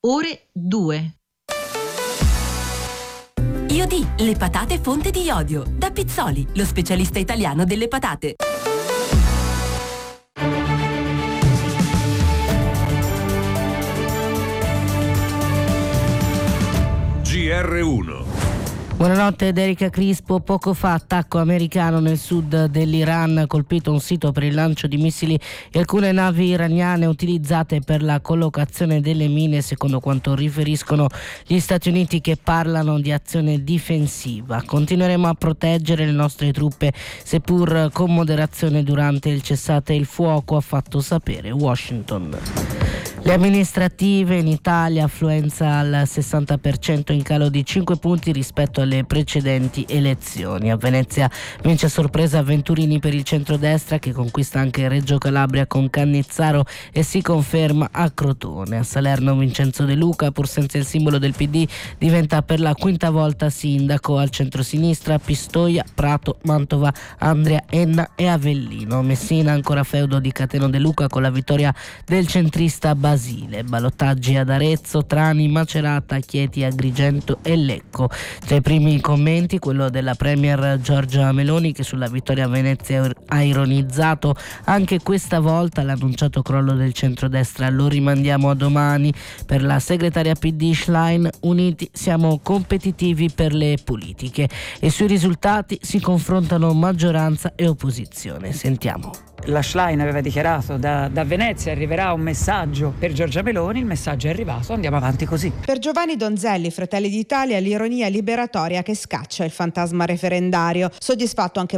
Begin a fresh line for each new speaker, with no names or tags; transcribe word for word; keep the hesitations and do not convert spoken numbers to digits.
ore due.
Iodì, le patate fonte di iodio. Da Pizzoli, lo specialista italiano delle patate.
G R uno.
Buonanotte ed Erika Crispo. Poco fa attacco americano nel sud dell'Iran, colpito un sito per il lancio di missili e alcune navi iraniane utilizzate per la collocazione delle mine, secondo quanto riferiscono gli Stati Uniti, che parlano di azione difensiva. Continueremo a proteggere le nostre truppe, seppur con moderazione, durante il cessate il fuoco, ha fatto sapere Washington. Le amministrative in Italia, affluenza al sessanta per cento, in calo di cinque punti rispetto alle precedenti elezioni. A Venezia vince a sorpresa Venturini per il centrodestra, che conquista anche Reggio Calabria con Cannizzaro e si conferma a Crotone. A Salerno Vincenzo De Luca, pur senza il simbolo del P D, diventa per la quinta volta sindaco. Al centrosinistra Pistoia, Prato, Mantova, Andria, Enna e Avellino. Messina ancora feudo di Cateno De Luca con la vittoria del centrista Basile. Ballottaggi ad Arezzo, Trani, Macerata, Chieti, Agrigento e Lecco. Tra i primi commenti quello della premier Giorgia Meloni, che sulla vittoria a Venezia ha ironizzato: anche questa volta l'annunciato crollo del centrodestra lo rimandiamo a domani. Per la segretaria P D Schlein, uniti siamo competitivi per le politiche, e sui risultati si confrontano maggioranza e opposizione. Sentiamo.
La Schlein aveva dichiarato da, da Venezia arriverà un messaggio per Giorgia Meloni, il messaggio è arrivato, andiamo avanti così.
Per Giovanni Donzelli, Fratelli d'Italia, l'ironia liberatoria che scaccia il fantasma referendario. Soddisfatto anche